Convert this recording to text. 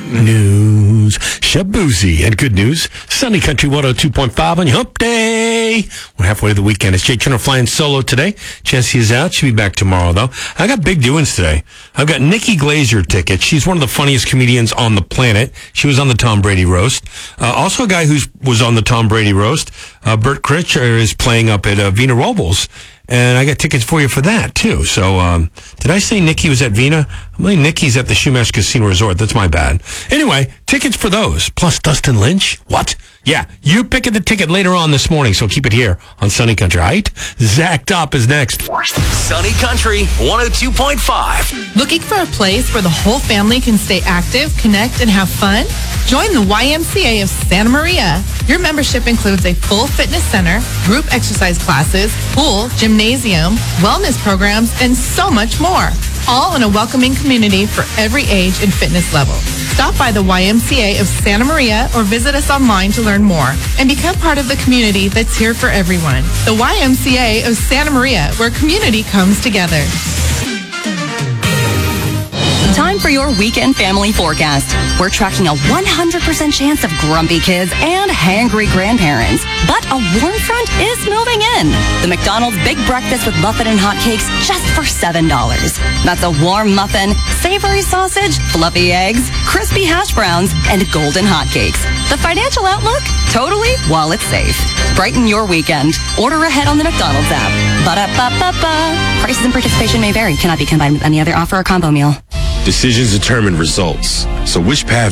news. Shabuzi and good news. Sunny Country 102.5 on your hump day. We're halfway to the weekend. It's Jay Turner flying solo today. Jesse is out. She'll be back tomorrow, though. I got big doings today. I've got Nikki Glazer tickets. She's one of the funniest comedians on the planet. She was on the Tom Brady roast. Also a guy who was on the Tom Brady roast. Bert Kreischer is playing up at Vina Robles. And I got tickets for you for that, too. So, did I say Nikki was at Vina? I believe Nikki's at the Shoemash Casino Resort. That's my bad. Anyway, tickets for those. Plus Dustin Lynch. What? Yeah, you picking the ticket later on this morning, so keep it here on Sunny Country, right? Zach Top is next. Sunny Country 102.5. Looking for a place where the whole family can stay active, connect, and have fun? Join the YMCA of Santa Maria. Your membership includes a full fitness center, group exercise classes, pool, gymnasium, wellness programs, and so much more. All in a welcoming community for every age and fitness level. Stop by the YMCA of Santa Maria or visit us online to learn more and become part of the community that's here for everyone. The YMCA of Santa Maria, where community comes together. Time for your weekend family forecast. We're tracking a 100% chance of grumpy kids and hangry grandparents. But a warm front is moving in. The McDonald's Big Breakfast with Muffin and Hotcakes just for $7. That's a warm muffin, savory sausage, fluffy eggs, crispy hash browns, and golden hotcakes. The financial outlook? Totally wallet safe. Brighten your weekend. Order ahead on the McDonald's app. Ba-da-ba-ba-ba. Prices and participation may vary. Cannot be combined with any other offer or combo meal. Decisions determine results. So which path